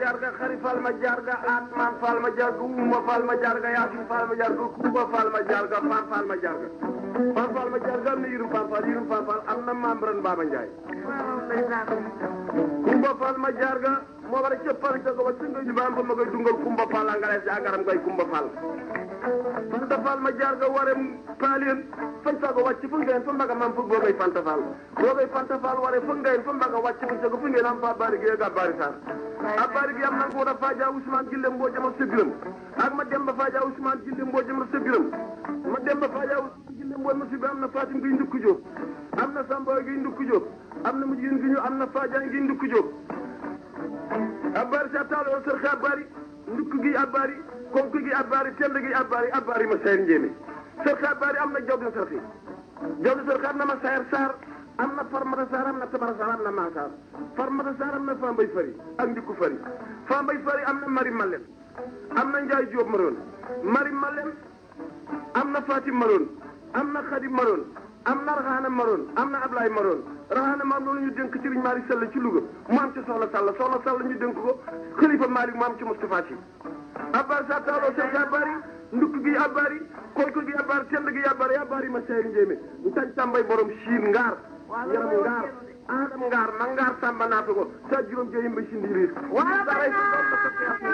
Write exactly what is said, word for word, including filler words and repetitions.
jarga xari fal ma jarga atman fal ma jarga uma fal ma jarga yasin fal ma jarga kuba fal ma jarga fan fal ma jarga fan fal ma jarga am na yirum fan fal yirum fan fal am na membran Baba Ndiaye kumba fal ma jarga moo war a cëppal ca ko ba singa ñu baam ba ma koy dungal kumba fal a ngalees agaram koy kumba fal fanta fal ma jarga ware paalien fan sago wàcc fu ngeen fa mbaga mam fu boogay fanta fal boogay fanta fal ware fu ngeen fa mbaga wàcc fu sago fu ngeen am fa bari gi ga bari sar a bari gi am na ko da faaja Ousmane Gille mboo jama sebiram ak ma dem ba faaja Ousmane Gille mboo jama sebiram ma dem ba faaja Ousmane Gille mboo ma sebiram am na Fatim gi ndukku Jóob am na Samba gi ndukku Jóob am na mujjin gi ñu am na faaja gi ndukku Jóob abari sa taalo sër xe abari ndukk gi abari konk gi abari tend gi abari abari ma sayar njéeme sër xe abari am na jawdi sër xe jawdi sër xe am na ma sayar saar am na farmata saar am na tabara saar am na maasaar farmata saar am na fambay fari ak ndikku fari fambay fari am na mari malem am na njaay jóob maroon mari malem am na fatim maroon am na xadim maroon am na raxaana maroon am na ablaay maroon raxaana maam loolu ñu dénk Sëriñ Malick Sall ci Louga mu am ci soxla Sall soxla Sall ñu dénk ko Xalifa Malick mu am ci Moustapha Sy abari sa taaloo sëñ abari ndukk gi abari konk gi abari tend gi abari abari ma sayri njéeme ntañ tambay borom siin ngaar yaram ngaar adam ngaar ma ngaar tamba naata ko sa juróom jeyimba si ndiiriir